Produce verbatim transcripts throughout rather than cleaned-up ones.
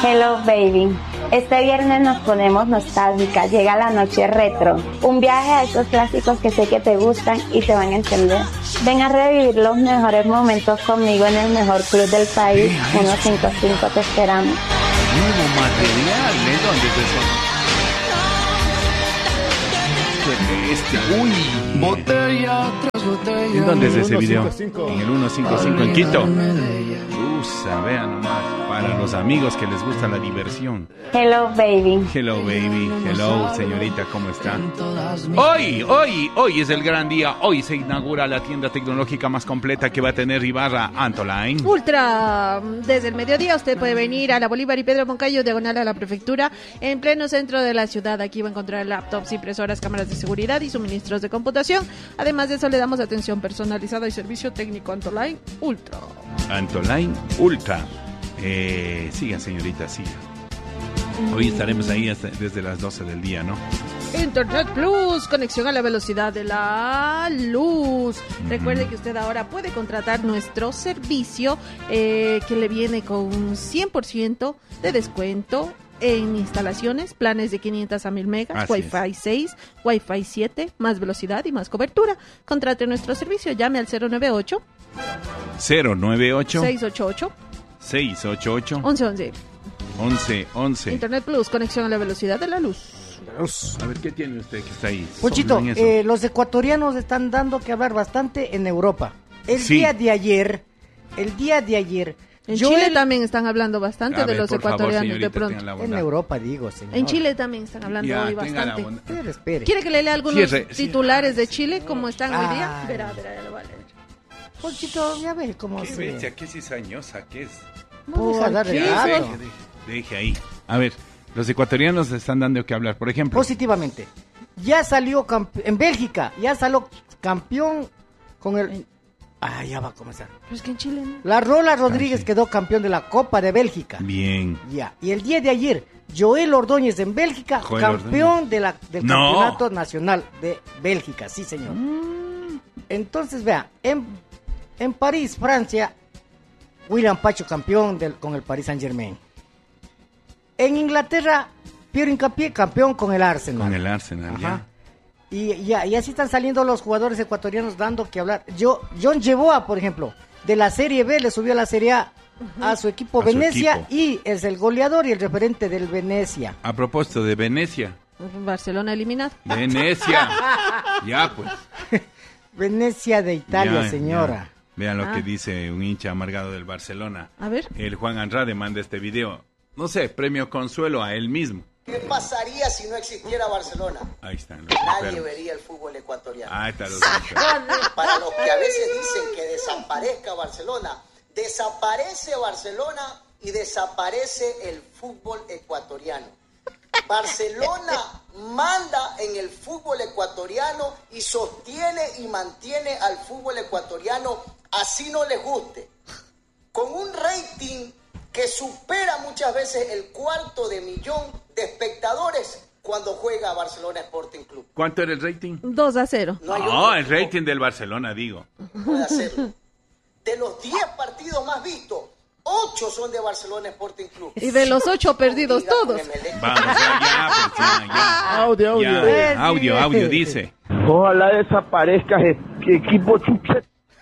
Hello baby, este viernes nos ponemos nostálgica, llega la noche retro, un viaje a esos clásicos que sé que te gustan y te van a entender. Ven a revivir los mejores momentos conmigo en el mejor club del país, ciento cincuenta y cinco, te esperamos. Nuevo material, ¿eh? ¿Dónde es eso? Este, uy, botella tras botella. ¿En dónde es ese video? En el ciento cincuenta y cinco en Quito. Usa, vean nomás, para los amigos que les gusta la diversión. Hello baby. Hello baby, hello señorita, ¿cómo está? Hoy, hoy, hoy es el gran día. Hoy se inaugura la tienda tecnológica más completa que va a tener Ibarra, Antoline Ultra. Desde el mediodía usted puede venir a la Bolívar y Pedro Moncayo, diagonal a la prefectura, en pleno centro de la ciudad. Aquí va a encontrar laptops, impresoras, cámaras de seguridad y suministros de computación. Además de eso, le damos atención personalizada y servicio técnico. Antoline Ultra. Antoline Ultra. Eh, siga, señorita, siga. Hoy estaremos ahí hasta, desde las doce del día, ¿no? Internet Plus, conexión a la velocidad de la luz. Uh-huh. Recuerde que usted ahora puede contratar nuestro servicio eh, que le viene con cien por ciento de descuento en instalaciones, planes de quinientos a mil megas, Así Wi-Fi es. seis, Wi-Fi siete, más velocidad y más cobertura. Contrate nuestro servicio, llame al cero noventa y ocho cero noventa y ocho seiscientos ochenta y ocho seiscientos ochenta y ocho once once once once. Internet Plus, conexión a la velocidad de la luz. A ver, ¿qué tiene usted que está ahí? Ponchito, eh, los ecuatorianos están dando que hablar bastante en Europa. El sí. día de ayer, el día de ayer... En Joel... Chile también están hablando bastante a de ver, los ecuatorianos, favor, de pronto. En Europa, digo, señor. En Chile también están hablando ya, hoy bastante. Espere, espere. ¿Quiere que le lea algunos cierre, titulares cierre, de Chile, como están Ay. hoy día? Verá, verá, ya lo voy a leer. Ponchito, ya ve cómo ¿Qué se... bestia, qué cizañosa que es? No deja dar ¿Qué? regalo. Deje, deje, deje ahí. A ver, los ecuatorianos están dando que hablar, por ejemplo. Positivamente. Ya salió campe... en Bélgica, ya salió campeón con el... Ah, ya va a comenzar. Pero es que en Chile no. La Rola Rodríguez ah, sí. quedó campeón de la Copa de Bélgica. Bien. Ya. Y el día de ayer, Joel Ordóñez en Bélgica, Joel campeón de la, del no. campeonato nacional de Bélgica. Sí, señor. Mm. Entonces, vea, en, en París, Francia, William Pacho campeón del, con el Paris Saint Germain. En Inglaterra, Piero Hincapié campeón con el Arsenal. Con el Arsenal, Ajá. ya. Y, ya, y así están saliendo los jugadores ecuatorianos dando que hablar. Yo, John Yeboah, por ejemplo, de la Serie B le subió a la Serie A uh-huh. a su equipo a Venecia su equipo. Y es el goleador y el referente del Venecia. A propósito de Venecia. Barcelona eliminado. Venecia. ya pues. Venecia de Italia, ya, señora. Ya. Vean lo ah. que dice un hincha amargado del Barcelona. A ver. El Juan Andrade manda este video. No sé, premio consuelo a él mismo. ¿Qué pasaría si no existiera Barcelona? Ahí están. Nadie enfermos. Vería el fútbol ecuatoriano. Ahí están los Para los que a veces dicen que desaparezca Barcelona, desaparece Barcelona y desaparece el fútbol ecuatoriano. Barcelona manda en el fútbol ecuatoriano y sostiene y mantiene al fútbol ecuatoriano así no les guste. Con un rating que supera muchas veces el cuarto de millón de espectadores cuando juega Barcelona Sporting Club. ¿Cuánto era el rating? dos a cero. No, no el rating del Barcelona, digo. Puede hacerlo. De los diez partidos más vistos, ocho son de Barcelona Sporting Club. Y de los ocho perdidos todos. Vamos, ya, ya, pues, ya, ya. Audio, audio. Ya, ya, audio, audio, dice. Ojalá desaparezca equipo chuche.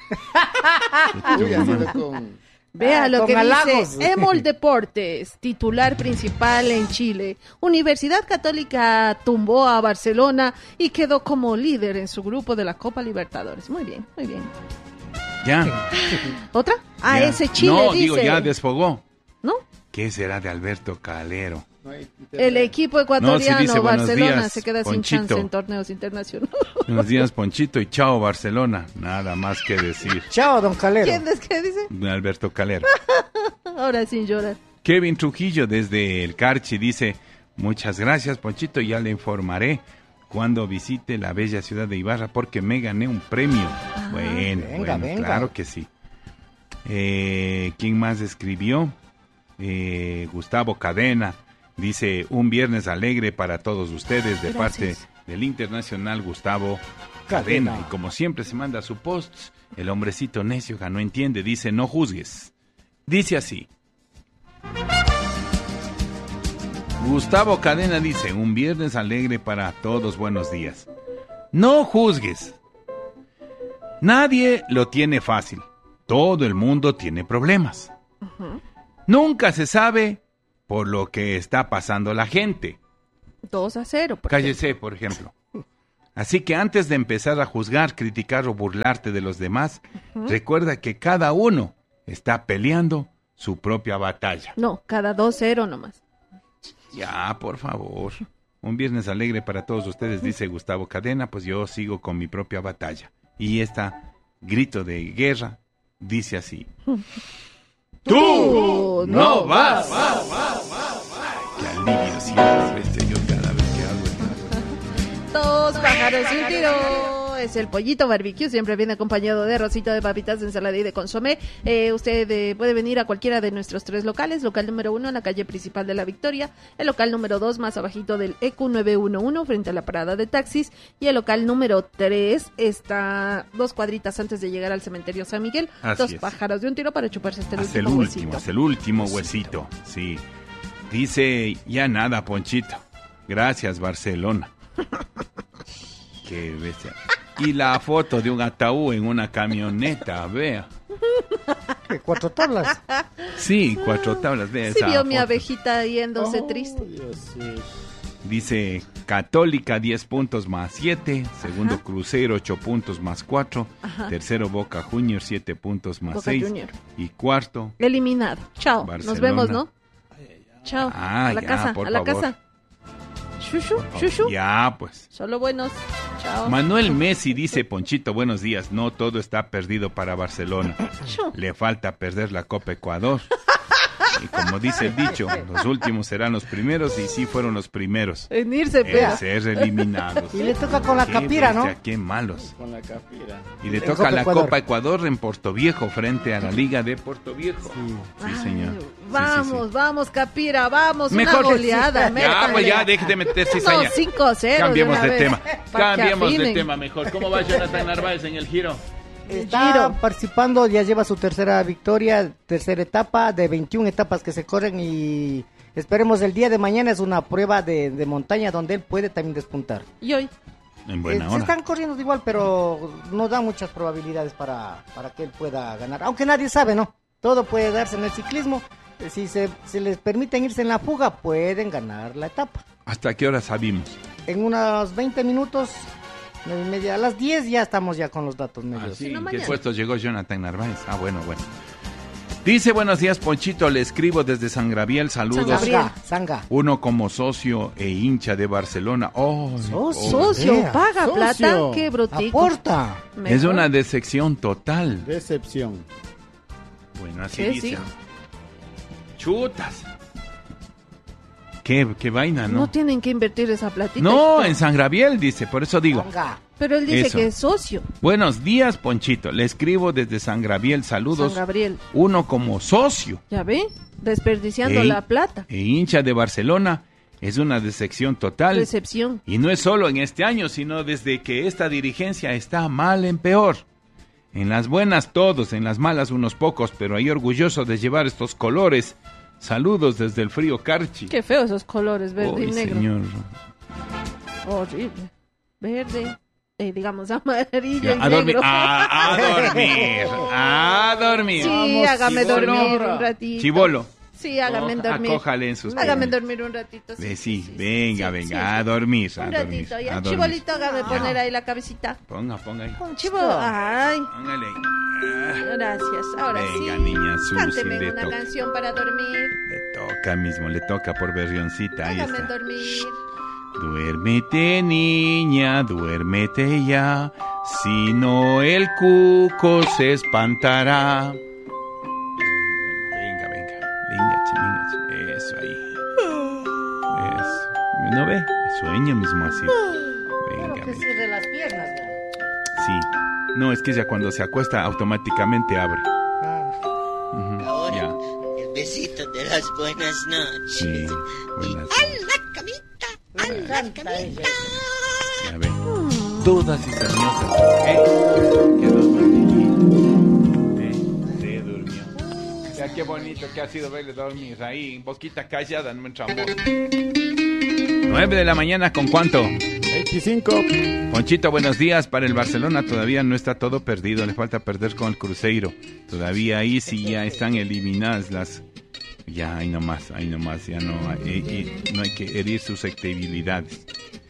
Vea ah, lo que halagos. dice Emol Deportes, titular principal en Chile. Universidad Católica tumbó a Barcelona y quedó como líder en su grupo de la Copa Libertadores. Muy bien, muy bien. Ya. ¿Otra? Ah, ya. ese Chile no, dice. digo, ya desfogó. ¿No? ¿Qué será de Alberto Calero? El equipo ecuatoriano, no, si dice, Barcelona, días, se queda Ponchito. sin chance en torneos internacionales. Buenos días, Ponchito, y chao, Barcelona. Nada más que decir. Chao, don Calero. ¿Quién es que dice? Alberto Calero. Ahora sin llorar. Kevin Trujillo desde el Carchi dice, muchas gracias, Ponchito, ya le informaré cuando visite la bella ciudad de Ibarra porque me gané un premio. Ah, bueno, venga, bueno, venga. Claro que sí. Eh, ¿Quién más escribió? Eh, Gustavo Cadena. Dice, un viernes alegre para todos ustedes de Gracias. parte del internacional Gustavo Cadena. Cadena. Y como siempre se manda su post, el hombrecito necio que no entiende, dice, no juzgues. Dice así. Gustavo Cadena dice, un viernes alegre para todos, buenos días. No juzgues. Nadie lo tiene fácil. Todo el mundo tiene problemas. Uh-huh. Nunca se sabe por lo que está pasando la gente. dos a cero. Por Cállese, por ejemplo. Así que antes de empezar a juzgar, criticar o burlarte de los demás, uh-huh. recuerda que cada uno está peleando su propia batalla. No, cada dos cero nomás. Ya, por favor. Un viernes alegre para todos ustedes, dice Gustavo Cadena, pues yo sigo con mi propia batalla. Y esta grito de guerra dice así. ¡Tú no vas! vas, vas, vas, vas. ¡Qué alivio siempre este yo cada vez que hago esto! Dos pájaros y un tiro. Es el pollito barbecue, siempre viene acompañado de arrocito de papitas, de ensalada y de consomé. Eh, usted eh, puede venir a cualquiera de nuestros tres locales. Local número uno en la calle principal de La Victoria, el local número dos más abajito del E Q nueve uno uno frente a la parada de taxis, y el local número tres está dos cuadritas antes de llegar al cementerio San Miguel. Así Dos es. pájaros de un tiro para chuparse este hasta último el último, huesito. hasta el último huesito, sí. Dice, ya nada, Ponchito. Gracias, Barcelona. Qué bestia. Y la foto de un ataúd en una camioneta, vea. ¿Qué, cuatro tablas? Sí, cuatro tablas, vea. Sí esa vio mi foto. abejita yéndose Oh, triste. Dios, sí. Dice, Católica diez puntos más siete, segundo Ajá. Cruzeiro ocho puntos más cuatro, Ajá. tercero Boca Juniors siete puntos más Boca seis, Junior. y cuarto Eliminado. Chao. Barcelona. Nos vemos, ¿no? Chao. Ah, a la ya, casa, por a la favor. casa. Shushu, shushu. Ya, pues. Solo buenos. Chao. Manuel Messi dice, Ponchito, buenos días. No todo está perdido para Barcelona. Le falta perder la Copa Ecuador. Y como dice el dicho, los últimos serán los primeros, y sí fueron los primeros En irse, en pero. ser eliminados. Y le toca con la Qué capira, ¿no? bestia, qué malos. Con la capira. Y le En toca Copa la Ecuador. Copa Ecuador en Portoviejo frente a la Liga de Portoviejo. Sí, Ay, señor. Sí, Vamos, sí, sí. vamos, Capira, vamos. Mejor una goleada. Ya, métale. pues ya, deje de meter No, cizaña. cinco a cero. Cambiemos una de vez, tema. pa' que Cambiemos de afinen. tema mejor. ¿Cómo va Jonathan Narváez en el Giro? Está Giro. participando, ya lleva su tercera victoria, tercera etapa de veintiuna etapas que se corren, y esperemos el día de mañana es una prueba de, de montaña donde él puede también despuntar. Y hoy. En buena Eh, se hora. están corriendo de igual, pero no da muchas probabilidades para, para que él pueda ganar, aunque nadie sabe, ¿no? Todo puede darse en el ciclismo. Eh, Si se, se les permiten irse en la fuga, pueden ganar la etapa. ¿Hasta qué hora sabimos? En unos veinte minutos, nueve y media, a las diez ya estamos ya con los datos medios. Así, Si no, ¿en qué mañana. puesto llegó Jonathan Narváez? Ah, bueno, bueno. Dice, buenos días, Ponchito, le escribo desde San Gabriel, saludos. San Gabriel. Sanga, Sanga. Uno como socio e hincha de Barcelona. Oh, Socio. Socio, vea. paga Socio. plata. Qué brutico. Aporta. es Mejor. una decepción total. Decepción. Bueno, así ¿Qué dice. sí? Chutas. Qué, qué vaina, ¿no? No tienen que invertir esa platita. No, hijito. en San Gabriel, dice, por eso digo. Sanga. Pero él dice Eso. que es socio. Buenos días, Ponchito. Le escribo desde San Gabriel, saludos. San Gabriel. Uno como socio ¿Ya ve? Desperdiciando Ey. la plata. e hincha de Barcelona es una decepción total. Decepción. Y no es solo en este año, sino desde que esta dirigencia está mal en peor. En las buenas todos, en las malas unos pocos, pero ahí orgulloso de llevar estos colores. Saludos desde el frío Carchi. Qué feo esos colores, verde Uy, y negro. señor. Horrible. Verde, eh, digamos amarillo Ya, y a dormir, negro. a, a dormir, a dormir. Sí, Vamos, hágame chibolo. dormir un ratito. Chivolo, Sí, hágame Coja- dormir. acójale en sus Hágame piernas. dormir un ratito. Ve, sí, venga, venga, a dormir, a Un dormir, ratito, a ya. dormir. Chibolito, hágame poner ahí la cabecita. Ponga, ponga ahí. Un chivo. Ay, Póngale. gracias. Ahora Venga, sí. niña Susi, Cánteme le una toca. canción para dormir. Le toca mismo, le toca por berrioncita, ahí Hágame está. dormir. Duérmete, niña, duérmete ya, si no el cuco se espantará. Venga, venga, venga, che, venga, che. Eso ahí. Eso. ¿No ve? Sueño mismo así. Venga, Claro que venga. cierre las piernas. ¿no? Sí. No, es que ya cuando se acuesta automáticamente abre. Ah. Ujú, Ahora, ya. el besito de las buenas noches. Sí, buenas A la camita, a Me la encanta ella. camita. Ya ve. Todas cizañosas. ¿Eh? Quedó dormidito. ¿Eh? Se durmió. Se qué bonito que ha sido verle dormir ahí, boquita callada, nuestro amor. nueve de la mañana, ¿con cuánto? veinticinco. Ponchito, buenos días. Para el Barcelona todavía no está todo perdido, le falta perder con el Cruzeiro. Todavía ahí sí ya están eliminadas las... Ya, ahí nomás, ahí nomás, ya no, eh, eh, no hay que herir susceptibilidades.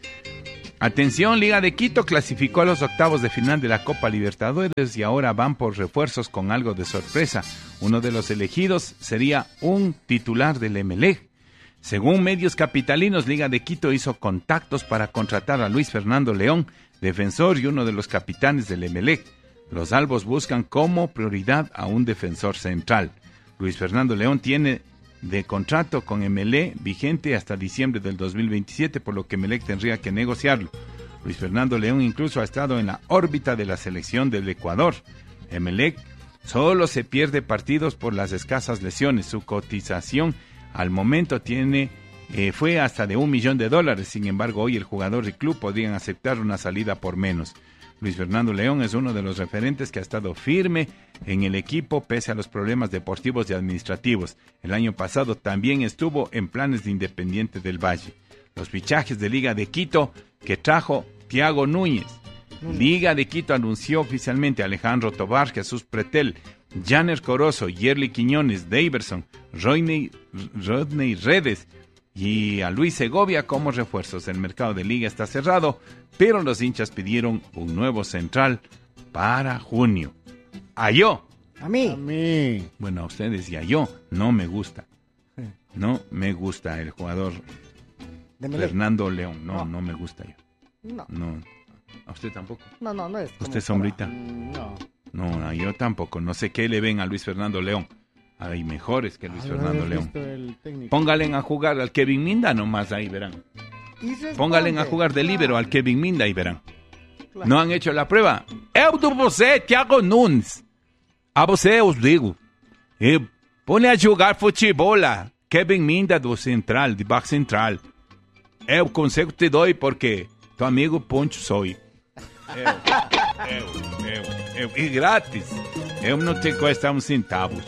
Atención, Liga de Quito clasificó a los octavos de final de la Copa Libertadores y ahora van por refuerzos con algo de sorpresa. Uno de los elegidos sería un titular del Emelec. Según medios capitalinos, Liga de Quito hizo contactos para contratar a Luis Fernando León, defensor y uno de los capitanes del Emelec. Los albos buscan como prioridad a un defensor central. Luis Fernando León tiene de contrato con Emelec vigente hasta diciembre del dos mil veintisiete, por lo que Emelec tendría que negociarlo. Luis Fernando León incluso ha estado en la órbita de la selección del Ecuador. Emelec solo se pierde partidos por las escasas lesiones. Su cotización al momento tiene eh, fue hasta de un millón de dólares. Sin embargo, hoy el jugador y club podrían aceptar una salida por menos. Luis Fernando León es uno de los referentes que ha estado firme en el equipo pese a los problemas deportivos y administrativos. El año pasado también estuvo en planes de Independiente del Valle. Los fichajes de Liga de Quito que trajo Thiago Núñez. Liga de Quito anunció oficialmente a Alejandro Tobar, Jesús Pretel, Janer Corozo, Yerli Quiñones, Daverson, Rodney, Rodney Redes y a Luis Segovia como refuerzos. El mercado de Liga está cerrado, pero los hinchas pidieron un nuevo central para junio. ¡A yo! A mí. A mí. Bueno, a ustedes y a yo no me gusta. No me gusta el jugador Fernando León. No, no, no me gusta yo. No. No. ¿A usted tampoco? No, no, no es. ¿Usted, Sombrita? No. No, a yo tampoco. No sé qué le ven a Luis Fernando León. Hay mejores que Luis Ah, Fernando no León. el técnico. Póngale a jugar al Kevin Minda nomás, ahí verán. Póngale a jugar de líbero al Kevin Minda y verán. Claro. ¿No han hecho la prueba? Eu de você, Thiago Nunes. A você os digo. E põe a jogar futebol lá. Kevin Minda do Central, de baixo Central. Eu consigo te dou porque tu amigo Poncho soy. Eu, eu, eu, eu. E grátis. Eu não te cuesta un centavos.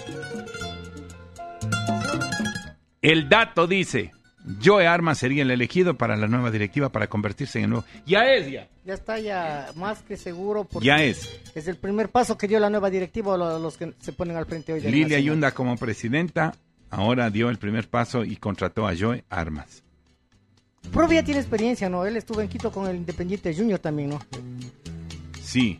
El dato dice, Joe Armas sería el elegido para la nueva directiva para convertirse en el nuevo... Ya es, ya. Ya está ya más que seguro. Porque Ya es. Es el primer paso que dio la nueva directiva, los, los que se ponen al frente hoy. de la Lilia nación. Yunda como presidenta, ahora dio el primer paso y contrató a Joe Armas. Profe ya tiene experiencia, ¿no? Él estuvo en Quito con el Independiente Junior también, ¿no? Sí.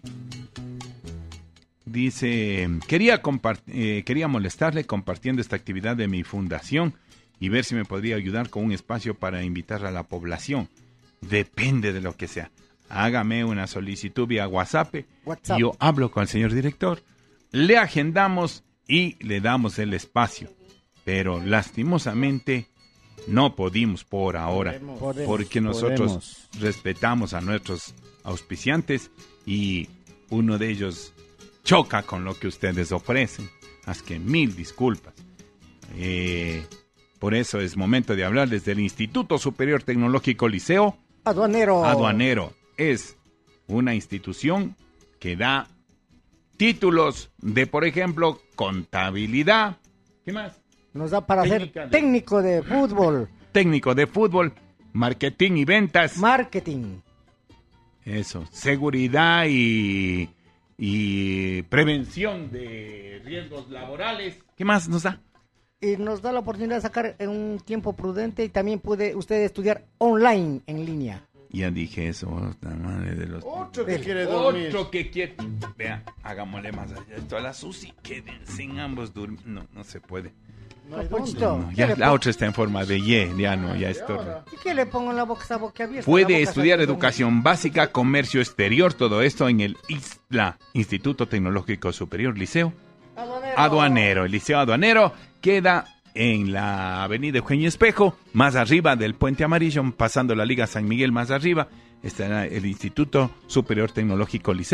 Dice, quería, compart- eh, quería molestarle compartiendo esta actividad de mi fundación y ver si me podría ayudar con un espacio para invitar a la población. Depende de lo que sea. Hágame una solicitud vía WhatsApp. WhatsApp. Yo hablo con el señor director, le agendamos y le damos el espacio. Pero lastimosamente no pudimos por ahora, Podemos, porque nosotros podemos. respetamos a nuestros auspiciantes y uno de ellos choca con lo que ustedes ofrecen. Así que mil disculpas. Eh, por eso es momento de hablarles del Instituto Superior Tecnológico Liceo Aduanero. Aduanero. Es una institución que da títulos de, por ejemplo, contabilidad. ¿Qué más? Nos da para Técnica ser de- técnico de fútbol, Técnico de fútbol, marketing y ventas. marketing. Eso, seguridad y, y prevención de riesgos laborales. ¿Qué más nos da? Y nos da la oportunidad de sacar en un tiempo prudente y también puede usted estudiar online, en línea. Ya dije eso, la madre de los... Otro que quiere dormir. Otro que quiere... Vea, hagámosle más allá esto a la Susi. Quédense en ambos durmiendo. No, no se puede. No hay Ponchito, dónde. No, ¿qué ya le la pon- otra está en forma de Y, ya no, ya es torno. ¿Y qué le pongo en la boca esa boca abierta? La Puede boca estudiar se- educación básica, comercio exterior, todo esto en el ISLA, Instituto Tecnológico Superior Liceo Aduanero. Aduanero. El Liceo Aduanero queda en la avenida Eugenio Espejo, más arriba del Puente Amarillo, pasando la Liga San Miguel más arriba, estará el Instituto Superior Tecnológico Liceo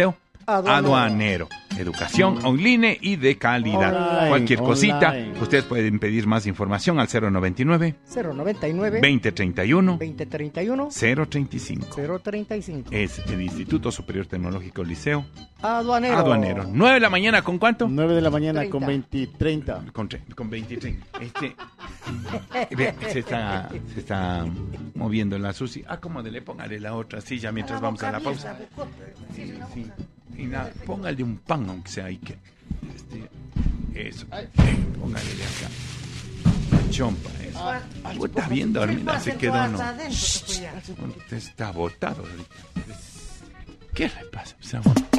Aduanero. Aduanero. Educación online y de calidad. Online, Cualquier cosita, online. ustedes pueden pedir más información al cero noventa y nueve, cero noventa y nueve, veinte treinta y uno, veinte treinta y uno, cero treinta y cinco. cero treinta y cinco. Es el Instituto Superior Tecnológico Liceo Aduanero. Aduanero. nueve de la mañana, ¿con cuánto? nueve de la mañana treinta. con veinte, treinta. Con, tre- con veintitrés. Este, ve, se, está, se está moviendo la Susi. Acomódele, póngale la otra silla mientras vamos a la pausa. Sí, sí. Y nada, póngale un pan, aunque sea ahí que. Este, eso. Eh, póngale de acá. La chompa, eso. Uh, está bien dormida, se quedó, ¿no? Shh, está botado ahorita. ¿Qué le pasa? Se ha botado.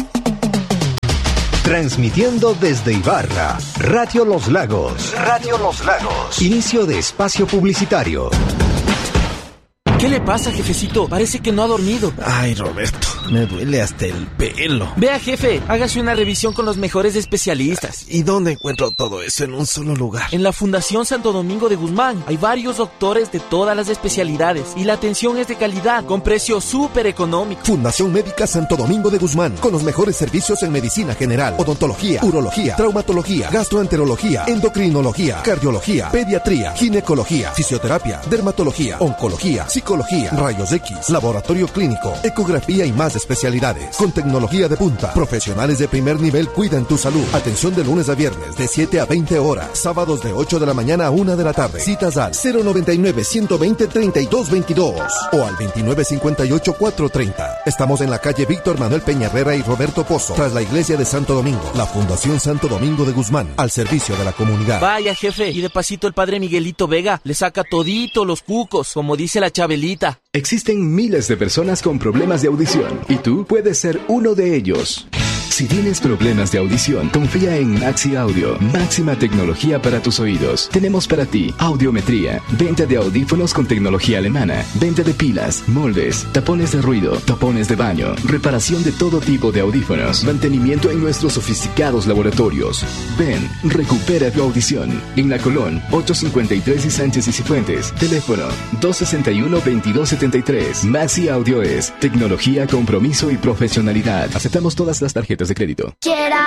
Transmitiendo desde Ibarra, Radio Los Lagos. Radio Los Lagos. Inicio de espacio publicitario. ¿Qué le pasa, jefecito? Parece que no ha dormido. Ay, Roberto, me duele hasta el pelo. Vea, jefe, hágase una revisión con los mejores especialistas. ¿Y dónde encuentro todo eso en un solo lugar? En la Fundación Santo Domingo de Guzmán hay varios doctores de todas las especialidades y la atención es de calidad, con precio súper económico. Fundación Médica Santo Domingo de Guzmán, con los mejores servicios en medicina general, odontología, urología, traumatología, gastroenterología, endocrinología, cardiología, pediatría, ginecología, fisioterapia, dermatología, oncología, psicología, rayos X, laboratorio clínico, ecografía y más especialidades. Con tecnología de punta, profesionales de primer nivel cuidan tu salud. Atención de lunes a viernes de siete a veinte horas, sábados de ocho de la mañana a una de la tarde. Citas al cero noventa y nueve, ciento veinte, treinta y dos veintidós o al veintinueve cincuenta y ocho, cuatrocientos treinta. Estamos en la calle Víctor Manuel Peña Herrera y Roberto Pozo, tras la iglesia de Santo Domingo. La Fundación Santo Domingo de Guzmán, al servicio de la comunidad. Vaya, jefe, y de pasito el padre Miguelito Vega le saca todito los cucos, como dice la Chabelita. Existen miles de personas con problemas de audición y tú puedes ser uno de ellos. Si tienes problemas de audición, confía en Maxi Audio, máxima tecnología para tus oídos. Tenemos para ti audiometría, venta de audífonos con tecnología alemana, venta de pilas, moldes, tapones de ruido, tapones de baño, reparación de todo tipo de audífonos, mantenimiento en nuestros sofisticados laboratorios. Ven, recupera tu audición. En La Colón, ochocientos cincuenta y tres y Sánchez y Cifuentes. Teléfono dos sesenta y uno, veintidós setenta y tres. Maxi Audio es tecnología, compromiso y profesionalidad. Aceptamos todas las tarjetas de crédito. Quiera